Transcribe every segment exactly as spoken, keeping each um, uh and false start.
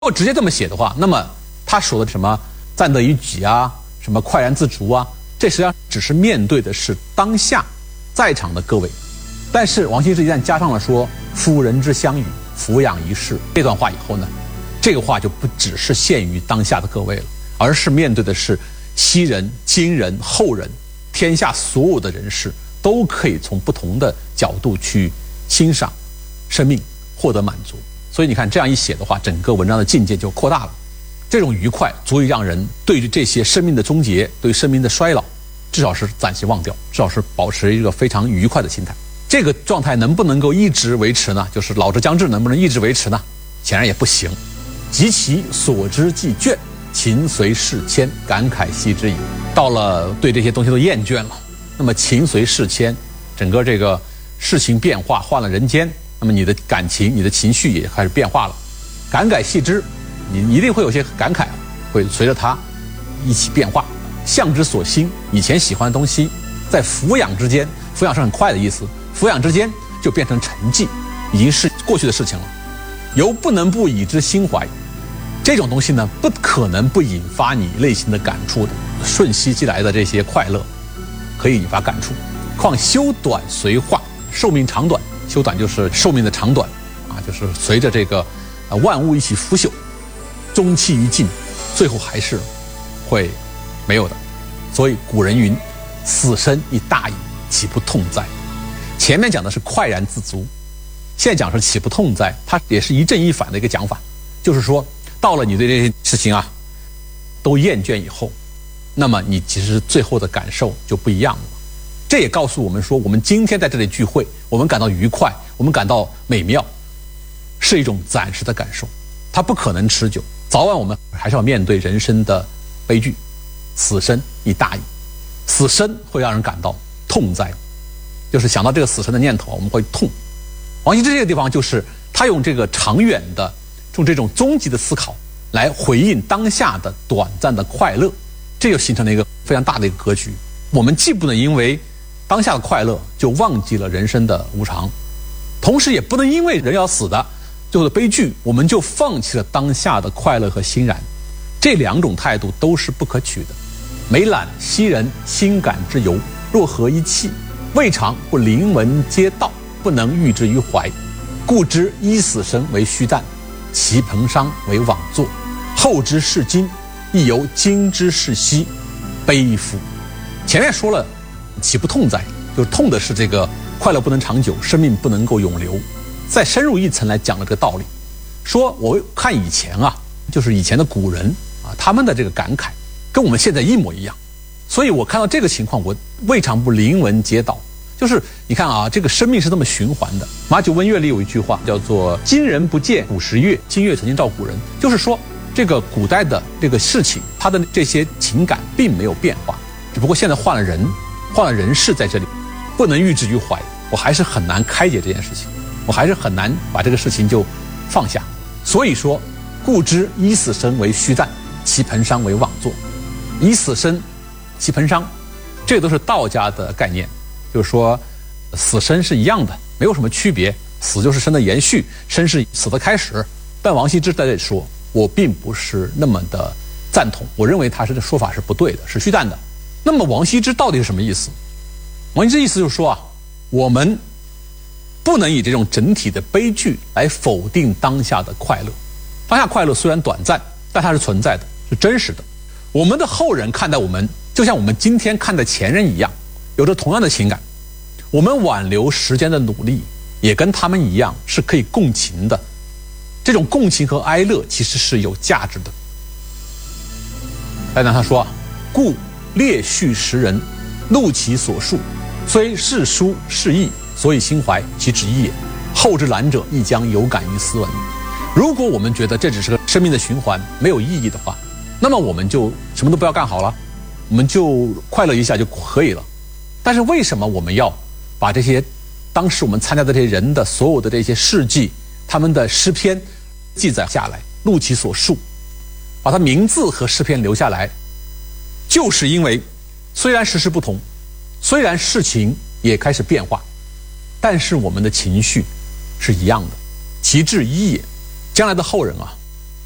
如果直接这么写的话，那么他说的什么暂得于己啊，什么快然自足啊，这实际上只是面对的是当下在场的各位。但是王羲之一旦加上了说夫人之相与，俯仰一世这段话以后呢，这个话就不只是限于当下的各位了，而是面对的是昔人、今人、后人，天下所有的人士都可以从不同的角度去欣赏生命，获得满足。所以你看，这样一写的话，整个文章的境界就扩大了。这种愉快足以让人对于这些生命的终结，对生命的衰老，至少是暂时忘掉，至少是保持一个非常愉快的心态。这个状态能不能够一直维持呢？就是老之将至能不能一直维持呢？显然也不行。及其所知既倦，情随事迁，感慨惜之矣。到了对这些东西都厌倦了，那么情随事迁，整个这个事情变化，换了人间，那么你的感情、你的情绪也开始变化了。感慨惜之，你一定会有些感慨，会随着它一起变化。向之所欣，以前喜欢的东西，在俯仰之间，俯仰是很快的意思，俯仰之间就变成沉寂，已经是过去的事情了。犹不能不以之心怀，这种东西呢，不可能不引发你内心的感触的。瞬息即来的这些快乐，可以引发感触。况修短随化，寿命长短，修短就是寿命的长短啊，就是随着这个呃万物一起腐朽，终期于尽，最后还是会没有的。所以古人云：“死生亦大矣，岂不痛哉？”前面讲的是快然自足，现在讲是岂不痛哉，它也是一正一反的一个讲法，就是说，到了你对这些事情啊都厌倦以后，那么你其实最后的感受就不一样了。这也告诉我们说，我们今天在这里聚会，我们感到愉快，我们感到美妙，是一种暂时的感受，它不可能持久。早晚我们还是要面对人生的悲剧，死生亦大矣。死生会让人感到痛哉，就是想到这个死生的念头，我们会痛。王羲之这个地方就是他用这个长远的用这种终极的思考来回应当下的短暂的快乐，这就形成了一个非常大的一个格局。我们既不能因为当下的快乐就忘记了人生的无常，同时也不能因为人要死的最后的悲剧，我们就放弃了当下的快乐和欣然。这两种态度都是不可取的。每览昔人心感之由，若合一气，未尝不临文皆道，不能喻之于怀。故知一死生为虚诞，其彭殇为妄作。后之视今，亦犹今之视昔，悲夫！前面说了，岂不痛哉？就是痛的是这个快乐不能长久，生命不能够永留。再深入一层来讲了这个道理，说我看以前啊，就是以前的古人啊，他们的这个感慨跟我们现在一模一样，所以我看到这个情况，我未尝不临文皆导。就是你看啊，这个生命是这么循环的。马九温乐里有一句话叫做“今人不见古时月，今月曾经照古人”，就是说这个古代的这个事情，它的这些情感并没有变化，只不过现在换了人，换了人事在这里，不能喻之于怀，我还是很难开解这件事情，我还是很难把这个事情就放下。所以说，故知以死生为虚诞，其彭殇为妄作。以死生，其彭殇，这个都是道家的概念，就是说死生是一样的，没有什么区别，死就是生的延续，生是死的开始。但王羲之在这里说，我并不是那么的赞同，我认为他是的说法是不对的，是虚诞的。那么王羲之到底是什么意思？王羲之意思就是说啊，我们不能以这种整体的悲剧来否定当下的快乐。当下快乐虽然短暂，但它是存在的，是真实的。我们的后人看待我们，就像我们今天看待前人一样，有着同样的情感。我们挽留时间的努力，也跟他们一样是可以共情的。这种共情和哀乐其实是有价值的。再讲他说啊，故列叙时人，录其所述，虽是书是义，所以心怀其旨意也。后之览者，亦将有感于斯文。如果我们觉得这只是个生命的循环，没有意义的话，那么我们就什么都不要干好了，我们就快乐一下就可以了。但是为什么我们要把这些当时我们参加的这些人的所有的这些事迹，他们的诗篇记载下来，录其所述，把他名字和诗篇留下来，就是因为虽然时事不同，虽然事情也开始变化，但是我们的情绪是一样的，其志一也。将来的后人啊，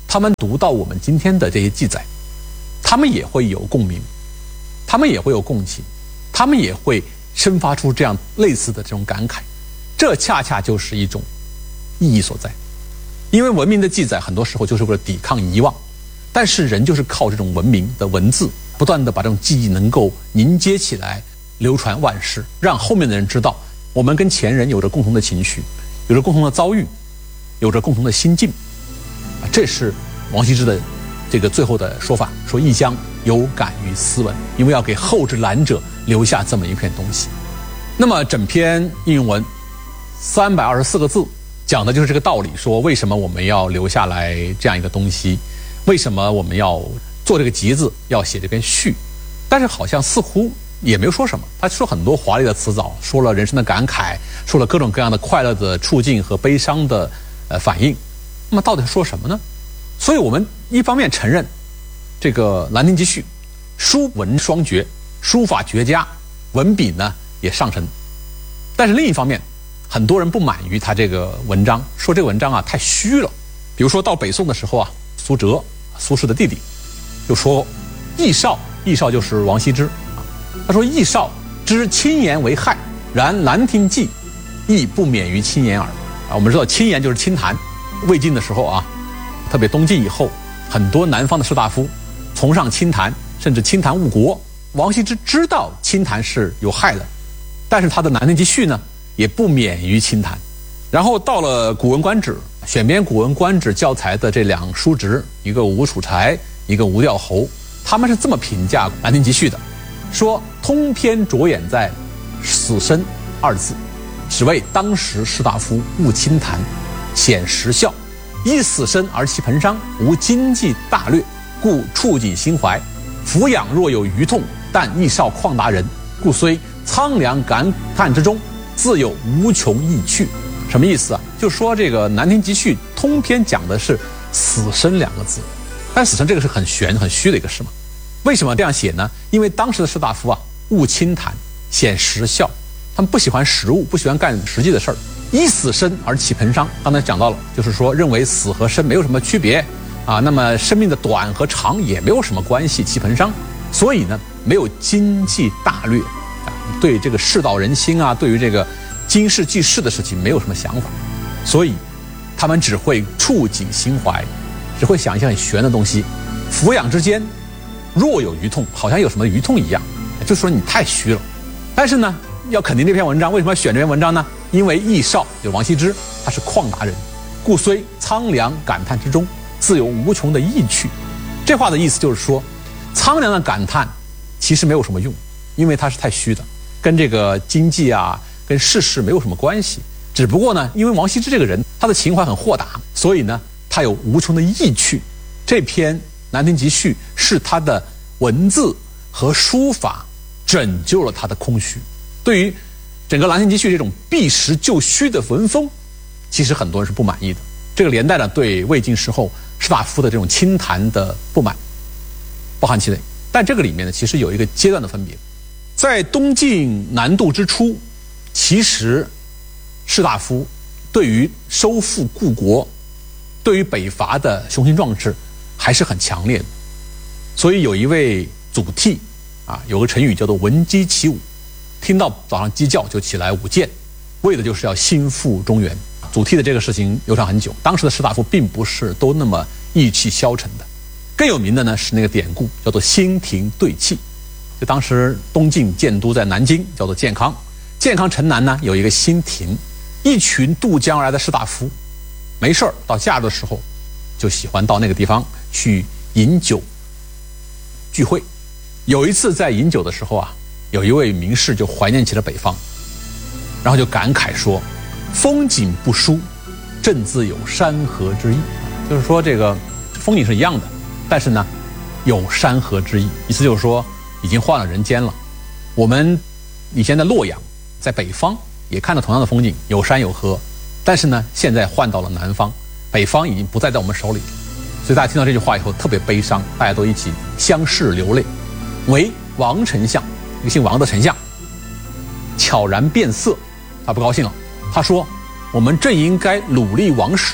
他们读到我们今天的这些记载，他们也会有共鸣，他们也会有共情，他们也会生发出这样类似的这种感慨。这恰恰就是一种意义所在。因为文明的记载很多时候就是为了抵抗遗忘，但是人就是靠这种文明的文字，不断的把这种记忆能够凝结起来，流传万世，让后面的人知道我们跟前人有着共同的情绪，有着共同的遭遇，有着共同的心境。这是王羲之的这个最后的说法，说亦将有感于斯文，因为要给后之览者留下这么一片东西。那么整篇应用文三百二十四个字，讲的就是这个道理，说为什么我们要留下来这样一个东西，为什么我们要做这个集子，要写这篇序。但是好像似乎也没有说什么，他说很多华丽的辞藻，说了人生的感慨，说了各种各样的快乐的处境和悲伤的呃反应。那么到底说什么呢？所以我们一方面承认这个《兰亭集序》书文双绝，书法绝佳，文笔呢也上乘。但是另一方面，很多人不满于他这个文章，说这个文章啊太虚了。比如说到北宋的时候啊，苏辙，苏轼的弟弟，就说逸少，逸少就是王羲之啊。他说逸少知轻言为害，然《兰亭记》亦不免于轻言耳。啊，我们知道轻言就是清谈。魏晋的时候啊，特别东晋以后，很多南方的士大夫崇尚清谈，甚至清谈误国。王羲之知道清谈是有害的，但是他的《兰亭集序》呢，也不免于清谈。然后到了《古文观止》，选编《古文观止》教材的这两叔侄，一个吴楚柴，一个吴调侯，他们是这么评价《兰亭集序》的，说通篇着眼在死生二字，只为当时士大夫务清谈，显实效，依死生而其盆伤，无经济大略，故触景心怀。俯仰若有余痛，但逸少旷达人，故虽苍凉感叹之中，自有无穷意趣。什么意思啊？就说这个《兰亭集序》通篇讲的是死生两个字，但死生这个是很玄很虚的一个事嘛。为什么这样写呢？因为当时的士大夫啊，务清谈，显实效，他们不喜欢实务，不喜欢干实际的事儿。依死生而起盆伤，刚才讲到了，就是说认为死和生没有什么区别啊，那么生命的短和长也没有什么关系，起盆伤，所以呢没有经济大略啊，对这个世道人心啊，对于这个经世济世的事情没有什么想法，所以他们只会触景心怀，只会想一些很玄的东西。俯仰之间若有余痛，好像有什么余痛一样，就是说你太虚了。但是呢，要肯定这篇文章，为什么要选这篇文章呢？因为逸少就是王羲之，他是旷达人，故虽苍凉感叹之中，自有无穷的意趣。这话的意思就是说，苍凉的感叹其实没有什么用，因为它是太虚的，跟这个经济啊，跟世事没有什么关系。只不过呢，因为王羲之这个人，他的情怀很豁达，所以呢，他有无穷的意趣。这篇《兰亭集序》是他的文字和书法拯救了他的空虚。对于整个《兰亭集序》这种避实就虚的文风，其实很多人是不满意的。这个连带呢，对魏晋时候士大夫的这种清谈的不满包含其内。但这个里面呢，其实有一个阶段的分别。在东晋南渡之初，其实士大夫对于收复故国，对于北伐的雄心壮志还是很强烈的。所以有一位祖逖啊，有个成语叫做闻鸡起舞，听到早上鸡叫就起来舞剑，为的就是要兴复中原。祖逖的这个事情流传很久，当时的士大夫并不是都那么意气消沉的。更有名的呢是那个典故，叫做兴亭对泣。就当时东晋建都在南京，叫做建康。建康城南呢有一个兴亭，一群渡江而来的士大夫，没事儿到假日的时候，就喜欢到那个地方去饮酒聚会。有一次在饮酒的时候啊，有一位名士就怀念起了北方，然后就感慨说：“风景不输，正自有山河之意。”就是说这个风景是一样的，但是呢，有山河之意，意思就是说已经换了人间了。我们以前在洛阳，在北方也看到同样的风景，有山有河，但是呢，现在换到了南方，北方已经不再在我们手里了。所以大家听到这句话以后特别悲伤，大家都一起相视流泪。为王丞相，一个姓王的丞相，悄然变色，他不高兴了。他说：“我们正应该努力王室，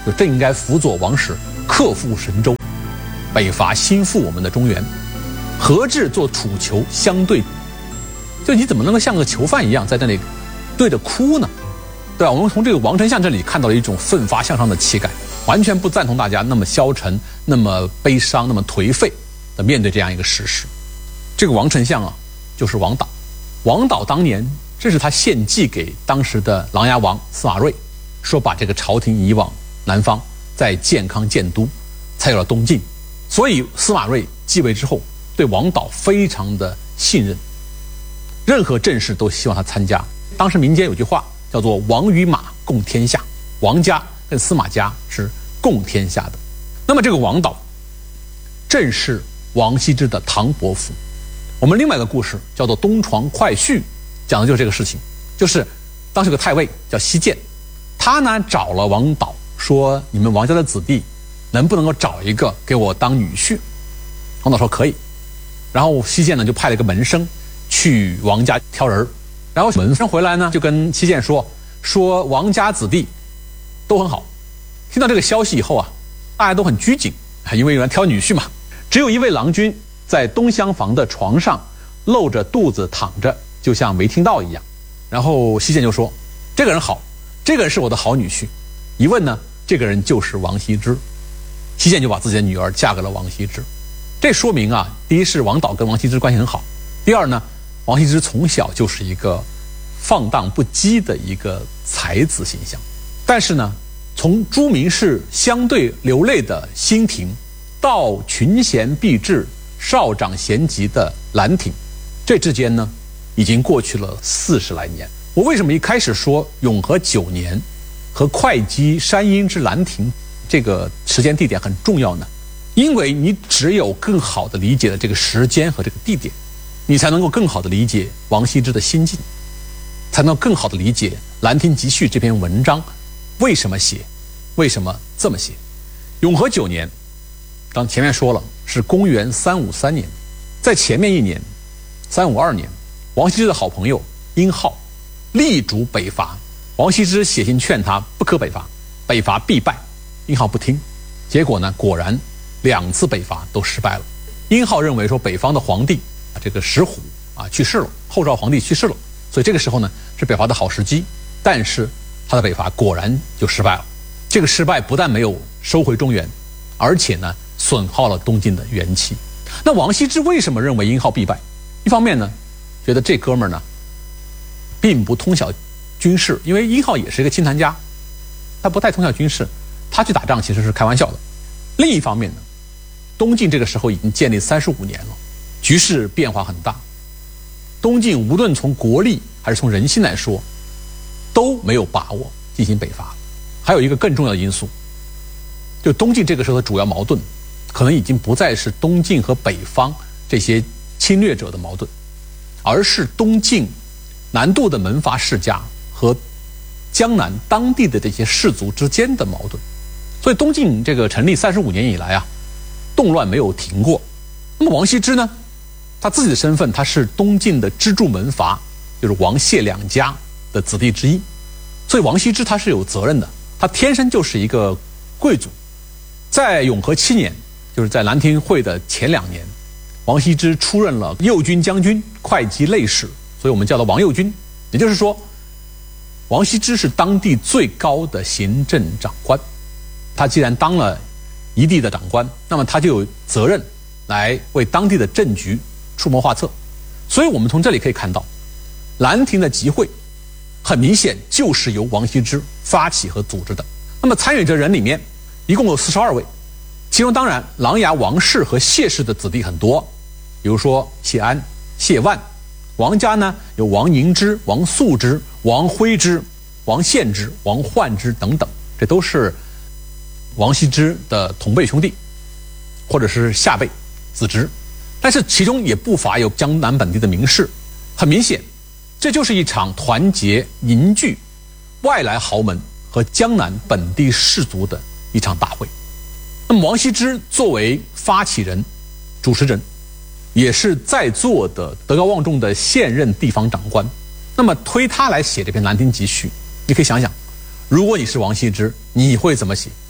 就正应该辅佐王室克复神州，北伐兴复我们的中原，何至做楚囚相对？就你怎么能够像个囚犯一样在那里对着哭呢？对吧？我们从这个王丞相这里看到了一种奋发向上的气概，完全不赞同大家那么消沉、那么悲伤、那么颓废的面对这样一个事实。这个王丞相啊，就是王导。王导当年这是他献计给当时的琅琊王司马睿，说把这个朝廷移往南方，在建康建都，才有了东晋。所以司马睿继位之后，对王导非常的信任，任何政事都希望他参加。当时民间有句话叫做王与马共天下，王家跟司马家是共天下的。那么这个王导正是王羲之的唐伯父。我们另外一个故事叫做东床快婿，讲的就是这个事情。就是当时有个太尉叫西涧，他呢找了王导说，你们王家的子弟能不能够找一个给我当女婿？王导说可以。然后西涧呢就派了一个门生去王家挑人，然后门生回来呢就跟西涧说说王家子弟都很好。听到这个消息以后啊，大家都很拘谨，因为有人挑女婿嘛。只有一位郎君在东厢房的床上露着肚子躺着，就像没听到一样。然后西涧就说，这个人好，这个人是我的好女婿。一问呢，这个人就是王羲之。西涧就把自己的女儿嫁给了王羲之。这说明啊，第一是王导跟王羲之关系很好，第二呢，王羲之从小就是一个放荡不羁的一个才子形象。但是呢，从朱明氏相对流泪的兴亭，到群贤毕至、少长咸集的兰亭，这之间呢，已经过去了四十来年。我为什么一开始说永和九年和会稽山阴之兰亭这个时间地点很重要呢？因为你只有更好的理解了这个时间和这个地点，你才能够更好的理解王羲之的心境，才能够更好的理解《兰亭集序》这篇文章为什么写，为什么这么写。永和九年，刚前面说了是公元三五三年，在前面一年三五二年，王羲之的好朋友殷浩力主北伐，王羲之写信劝他不可北伐，北伐必败，殷浩不听。结果呢，果然两次北伐都失败了。殷浩认为说北方的皇帝这个石虎啊去世了，后赵皇帝去世了，所以这个时候呢是北伐的好时机。但是他的北伐果然就失败了。这个失败不但没有收回中原，而且呢损耗了东晋的元气。那王羲之为什么认为殷浩必败？一方面呢，觉得这哥们儿呢并不通晓军事，因为殷浩也是一个清谈家，他不太通晓军事，他去打仗其实是开玩笑的。另一方面呢，东晋这个时候已经建立三十五年了，局势变化很大。东晋无论从国力还是从人心来说，都没有把握进行北伐。还有一个更重要的因素，就东晋这个时候的主要矛盾，可能已经不再是东晋和北方这些侵略者的矛盾，而是东晋南渡的门阀世家和江南当地的这些士族之间的矛盾。所以东晋这个成立三十五年以来啊，动乱没有停过。那么王羲之呢，他自己的身份，他是东晋的支柱门阀，就是王谢两家的子弟之一，所以王羲之他是有责任的，他天生就是一个贵族。在永和七年，就是在兰亭会的前两年，王羲之出任了右军将军、会稽内史，所以我们叫他王右军。也就是说，王羲之是当地最高的行政长官。他既然当了一地的长官，那么他就有责任来为当地的政局出谋划策。所以我们从这里可以看到，兰亭的集会很明显就是由王羲之发起和组织的。那么参与者人里面一共有四十二位，其中当然琅琊王氏和谢氏的子弟很多，比如说谢安、谢万。王家呢有王凝之、王肃之、王徽之、王献之、王焕之等等，这都是王羲之的同辈兄弟，或者是下辈子侄。但是其中也不乏有江南本地的名士。很明显，这就是一场团结凝聚外来豪门和江南本地士族的一场大会。那么王羲之作为发起人、主持人，也是在座的德高望重的现任地方长官。那么推他来写这篇《兰亭集序》，你可以想想，如果你是王羲之，你会怎么写？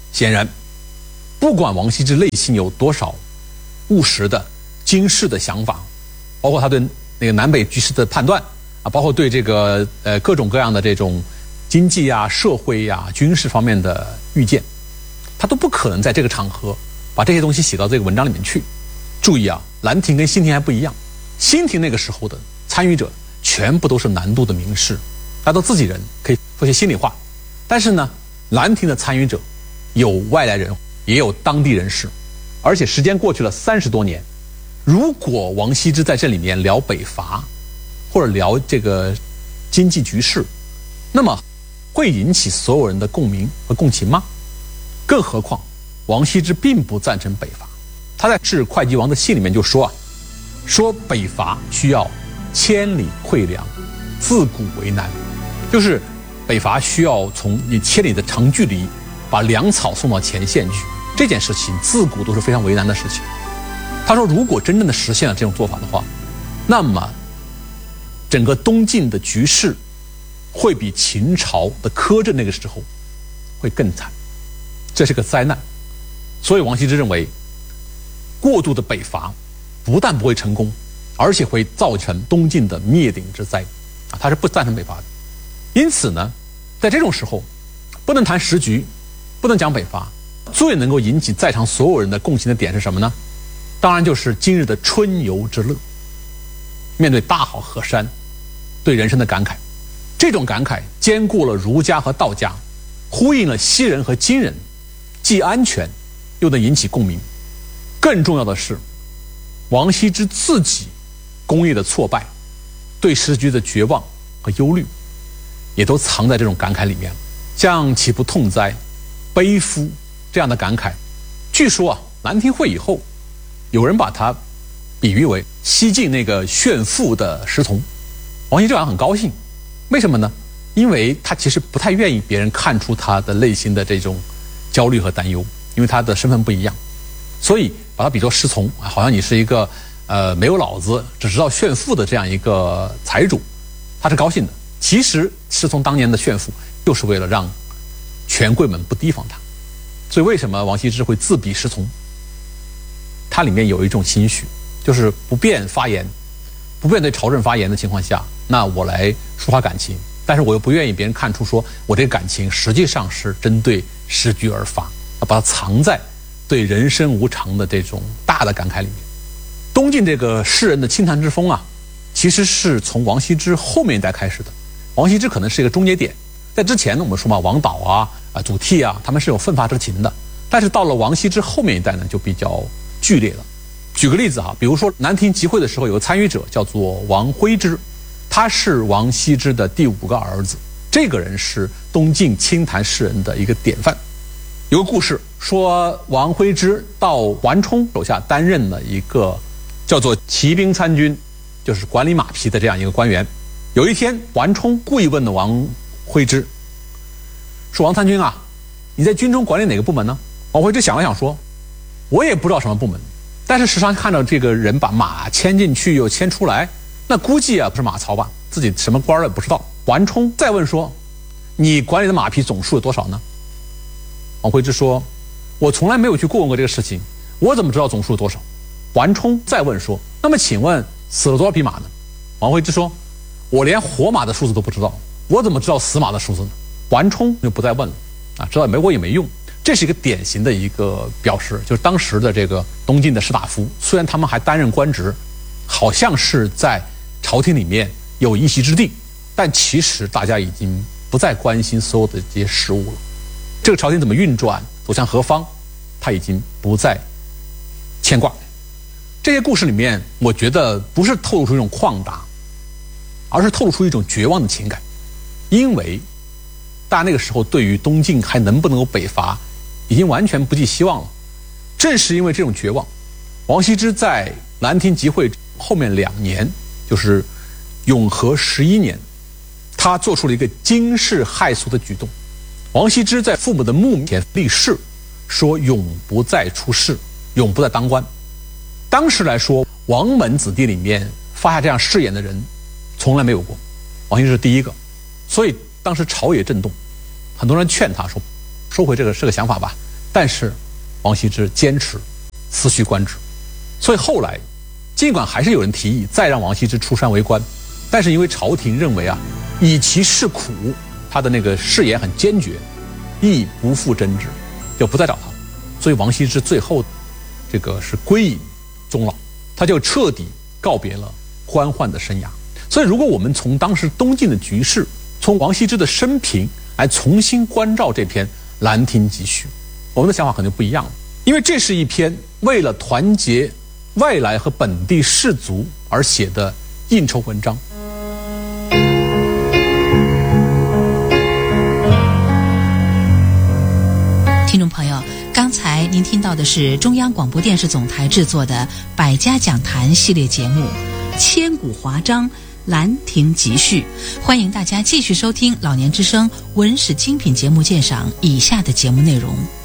显然，不管王羲之内心有多少务实的经世的想法，包括他对那个南北局势的判断啊，包括对这个呃各种各样的这种经济啊、社会呀、啊、军事方面的预见，他都不可能在这个场合把这些东西写到这个文章里面去。注意啊，兰亭跟辛亭还不一样，辛亭那个时候的参与者全部都是南渡的名士，大家都自己人，可以说些心里话。但是呢，兰亭的参与者有外来人，也有当地人士，而且时间过去了三十多年。如果王羲之在这里面聊北伐，或者聊这个经济局势，那么会引起所有人的共鸣和共情吗？更何况王羲之并不赞成北伐，他在致会稽王的信里面就说啊，说北伐需要千里馈粮，自古为难，就是北伐需要从你千里的长距离把粮草送到前线去，这件事情自古都是非常为难的事情。他说，如果真正的实现了这种做法的话，那么整个东晋的局势会比秦朝的苛政那个时候会更惨，这是个灾难。所以王羲之认为，过度的北伐不但不会成功，而且会造成东晋的灭顶之灾啊，他是不赞成北伐的。因此呢，在这种时候，不能谈时局，不能讲北伐，最能够引起在场所有人的共情的点是什么呢？当然就是今日的春游之乐。面对大好河山，对人生的感慨，这种感慨兼顾了儒家和道家，呼应了西人和今人，既安全又能引起共鸣。更重要的是，王羲之自己工业的挫败，对时局的绝望和忧虑，也都藏在这种感慨里面。像岂不痛哉，悲夫这样的感慨，据说啊，兰亭会以后，有人把它比喻为西晋那个炫富的石崇。王羲之好像很高兴，为什么呢？因为他其实不太愿意别人看出他的内心的这种焦虑和担忧，因为他的身份不一样，所以把他比作石崇，好像你是一个呃没有脑子，只知道炫富的这样一个财主，他是高兴的。其实石崇当年的炫富，就是为了让权贵们不提防他。所以为什么王羲之会自比石崇？它里面有一种心绪，就是不便发言，不便对朝政发言的情况下，那我来抒发感情，但是我又不愿意别人看出说我这个感情实际上是针对时局而发，把它藏在对人生无常的这种大的感慨里面。东晋这个诗人的清谈之风啊，其实是从王羲之后面一代开始的。王羲之可能是一个终结点，在之前呢，我们说嘛，王导啊、啊祖逖啊，他们是有奋发之情的，但是到了王羲之后面一代呢，就比较剧烈了。举个例子哈，比如说南亭集会的时候，有个参与者叫做王徽之，他是王羲之的第五个儿子，这个人是东晋清谈诗人的一个典范。有个故事说，王徽之到桓冲手下担任了一个叫做骑兵参军，就是管理马匹的这样一个官员。有一天，桓冲故意问了王徽之，说：“王参军啊，你在军中管理哪个部门呢？”王徽之想了想说：“我也不知道什么部门，但是时常看到这个人把马牵进去又牵出来，那估计啊不是马槽吧，自己什么官也不知道。”桓冲再问说：“你管理的马匹总数有多少呢？”王徽之说：“我从来没有去过问过这个事情，我怎么知道总数有多少？”桓冲再问说：“那么请问死了多少匹马呢？”王徽之说：“我连活马的数字都不知道，我怎么知道死马的数字呢？”桓冲就不再问了，啊，知道没我也没用。这是一个典型的一个表示，就是当时的这个东晋的士大夫，虽然他们还担任官职，好像是在朝廷里面有一席之地，但其实大家已经不再关心所有的这些事务了。这个朝廷怎么运转，走向何方，他已经不再牵挂。这些故事里面，我觉得不是透露出一种旷达，而是透露出一种绝望的情感，因为大家那个时候对于东晋还能不能够北伐，已经完全不寄希望了。正是因为这种绝望，王羲之在兰亭集会后面两年，就是永和十一年，他做出了一个惊世骇俗的举动。王羲之在父母的墓前立誓，说永不再出仕，永不再当官。当时来说，王门子弟里面发下这样誓言的人从来没有过，王羲之是第一个。所以当时朝野震动，很多人劝他说：“收回这个这个想法吧， 但是王羲之坚持思绪官职，所以后来尽管还是有人提议再让王羲之出山为官，但是因为朝廷认为啊，以其事苦，他的那个誓言很坚决，亦不复真职，就不再找他了。所以王羲之最后这个是归隐终老，他就彻底告别了官宦的生涯。所以如果我们从当时东晋的局势，从王羲之的生平来重新关照这篇《兰亭集序》，我们的想法可能不一样了。因为这是一篇为了团结外来和本地士族而写的应酬文章。 听众朋友，刚才您听到的是中央广播电视总台制作的《百家讲坛》系列节目《千古华章·兰亭集序》，欢迎大家继续收听老年之声文史精品节目鉴赏以下的节目内容。